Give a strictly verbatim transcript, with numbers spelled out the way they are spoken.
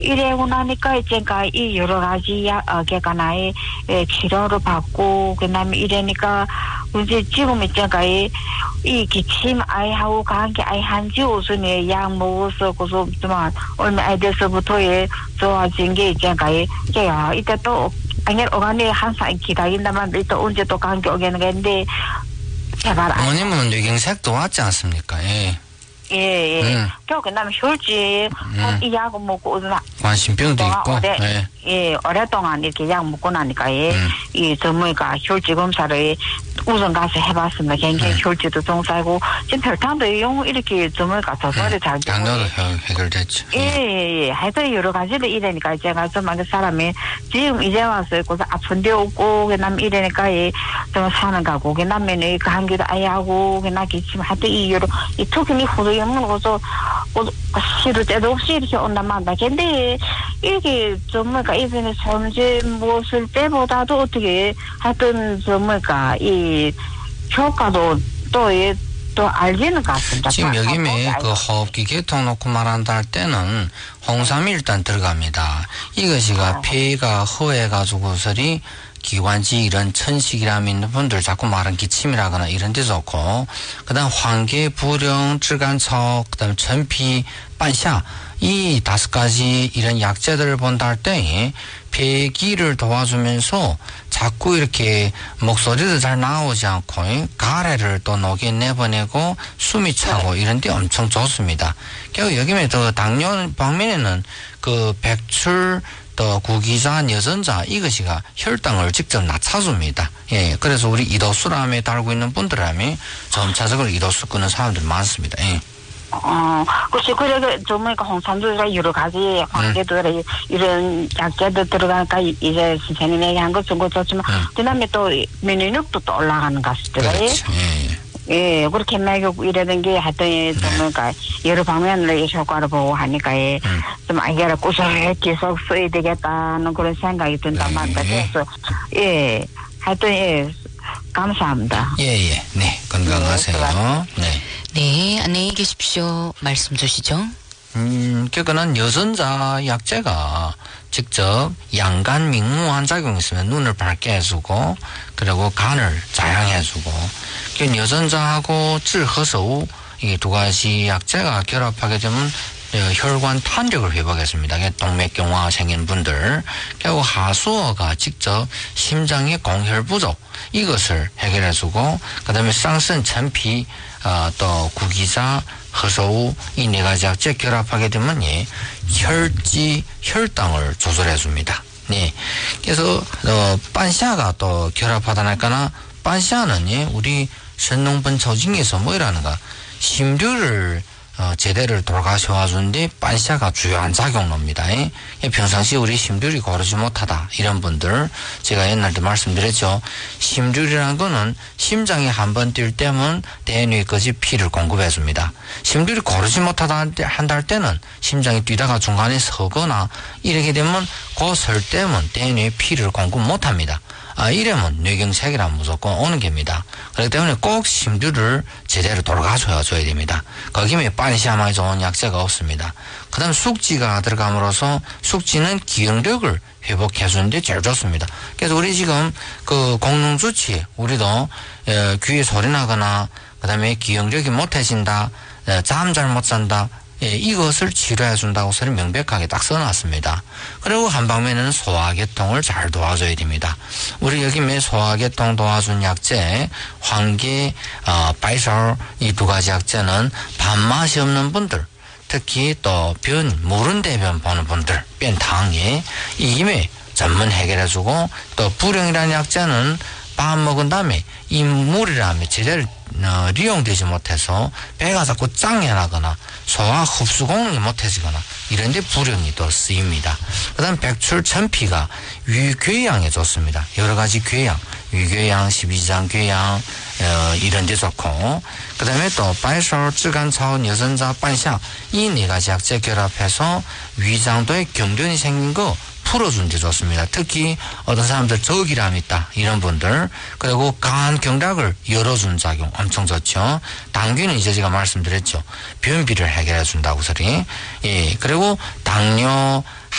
이래고 나니까 이제가 이 여러 가지 약가 나의 치료를 받고 그다음에 이래니까 이제 지금 이제가 이 기침 아이하고 관계 아이 한지 우선에 약 먹어서 그래서 좀 얼마 아이들서부터 예 좋아진 게 이제가 이제야 이때 또 아니 어간에 항상 기다린다만 또 언제 또 관계 오겠는 건데 제발 어머님은 뇌경색도 왔지 않습니까? 예. 예, 예. 음. 또 그다음에 혈지 음. 이 약을 먹고 관심병도 있고. 오래, 예. 예, 오랫동안 이렇게 약 먹고 나니까 예. 음. 이 전문가 혈지 검사를 우선 가서 해봤습니다. 굉장히 음. 혈지도 정상이고 지금 혈당도 용 이렇게 전문가 조절을 잘 되고. 당뇨도 해결됐죠. 예, 예, 예. 하여튼 여러 가지로 이러니까 제가 좀 많은 사람이 지금 이제 와서 그래서 아픈데 없고 그다음에 이러니까 예, 좀 사는 가고 그다음에 그 한기도 아야하고 그다음에 기침 하여튼 이 여러 이 특히 후도 그래서 시도 때도 없이 이렇게 온다만 근데 이게 좀 뭐가 이번에 현재 무엇을 때보다도 어떻게 하여튼 좀 뭐가 이 효과도 또 또 알지는 것 같습니다. 지금 여기에 그 호흡기 개통 놓고 말한다 할 때는 홍삼이 일단 들어갑니다. 이것이가 아. 폐가 허해가지고서리 기관지 이런 천식이람 있는 분들 자꾸 말은 기침이라거나 이런 데 좋고 그 다음 환계, 불령, 쯔간석, 그 다음 천피, 반샤 이 다섯 가지 이런 약재들을 본다 할 때 폐기를 도와주면서 자꾸 이렇게 목소리도 잘 나오지 않고 가래를 또 녹여 내보내고 숨이 차고 이런 데 엄청 좋습니다. 결국 여기에 또 당뇨 방면에는 그 백출 또 구기자, 여전자 이것이가 혈당을 직접 낮춰줍니다. 예, 그래서 우리 이도수람에 달고 있는 분들함이 점차적으로 이도수 끄는 사람들이 많습니다. 예. 어, 그렇지. 그래, 좀, 그, 홍삼도 여러 가지, 환계도, 음. 이런 약재도 들어가니까, 이제, 선생님이 얘기한 것 정도 좋지만, 음. 그 다음에 또, 면역력도 또 올라가는 것 같더라고요. 그렇죠. 예. 예, 그렇게 매고 이러는 게 하여튼 좀 뭔가 여러 방면으로 효과를 보고 하니까 예, 음. 좀 아이가 꾸준히 계속 써야 되겠다는 그런 생각이 든단 말이다. 네. 그래서 예, 하여튼 예, 감사합니다. 예, 예, 네, 건강하세요. 네, 네, 네, 안녕히 계십시오. 말씀 주시죠. 음, 그거는 여전자 약재가 직접 양간 민무한 작용이 있으면 눈을 밝게 해주고 그리고 간을 자양해주고 여전자하고 쯔허서우 이 두 가지 약재가 결합하게 되면 혈관 탄력을 회복했습니다. 동맥경화 생긴 분들 그리고 하수어가 직접 심장의 공혈 부족 이것을 해결해주고 그 다음에 쌍선 천피 어, 또 구기자 허소우 이 네 가지 약재 결합하게 되면 예, 혈지 혈당을 조절해 줍니다. 네, 그래서 어, 반샤가 또 결합하다니까나 반샤는 예, 우리 선농분 조직에서 뭐라는가 심류를 어, 제대로 돌아가셔주는데 반샤가 주요한 작용로입니다. 예? 평상시 우리 심류이 고르지 못하다 이런 분들 제가 옛날에 말씀드렸죠. 심류이라는 거는 심장이 한번 뛸 때면 대뇌까지 피를 공급해 줍니다. 심류이 고르지 못하다 한다 할 때는 심장이 뛰다가 중간에 서거나 이렇게 되면 그 설 때면 대뇌에 피를 공급 못합니다. 아, 이러면 뇌경색이라면 무조건 오는 겁니다. 그렇기 때문에 꼭 심류를 제대로 돌아가줘야 줘야 됩니다. 거기에 반샤마에 좋은 약재가 없습니다. 그 다음 숙지가 들어감으로써 숙지는 기억력을 회복해주는데 제일 좋습니다. 그래서 우리 지금 그 공릉주치, 우리도 에, 귀에 소리 나거나 그 다음에 기억력이 못해진다, 잠 잘 못 잔다, 예, 이것을 치료해 준다고 소리 명백하게 딱 써놨습니다. 그리고 한 방면에는 소화계통을 잘 도와줘야 됩니다. 우리 여기 매 소화계통 도와준 약재, 황계, 어, 바이솔 이 두 가지 약재는 밥맛이 없는 분들, 특히 또 변, 모른 대변 보는 분들, 변당에 이 김에 전문 해결해주고 또 불령이라는 약재는 밥 먹은 다음에 이 물이라면 제대로 어,利用되지 못해서 배가 자꾸 짱해 나거나 소화 흡수功能이 못해지거나 이런 데 불용이 또 쓰입니다. 그 다음 백출 천피가 위궤양에 좋습니다. 여러 가지 궤양, 위궤양, 십이장 궤양 어, 이런 데 좋고 그 다음에 또 바이솔, 쯔간차오, 여전자, 반샤 이 네 가지 약재 결합해서 위장도에 경련이 생긴 거 풀어준 데 좋습니다. 특히 어떤 사람들 저기람 있다 이런 분들 그리고 간 경락을 열어준 작용 엄청 좋죠. 당귀는 이제 제가 말씀드렸죠. 변비를 해결해 준다고 소리. 예, 그리고 당뇨